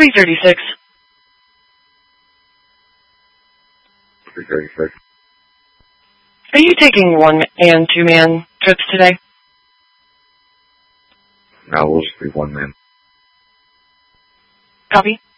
336. 336. Are you taking 1- and 2-man trips today? No, we'll just be 1 man. Copy.